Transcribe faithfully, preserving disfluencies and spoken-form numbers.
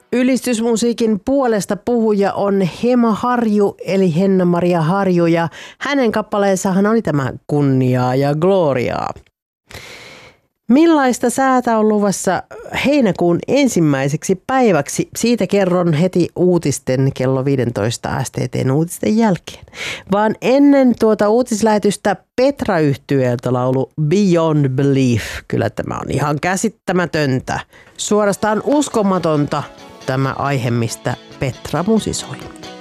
Ylistysmusiikin puolesta puhuja on Hema Harju eli Henna-Maria Harju ja hänen kappaleensahan oli tämä Kunniaa ja Gloriaa. Millaista säätä on luvassa heinäkuun ensimmäiseksi päiväksi? Siitä kerron heti uutisten kello viisitoista S T T:n uutisten jälkeen. Vaan ennen tuota uutislähetystä Petra-yhtyeeltä laulu Beyond Belief. Kyllä tämä on ihan käsittämätöntä. Suorastaan uskomatonta tämä aihe, mistä Petra musisoi.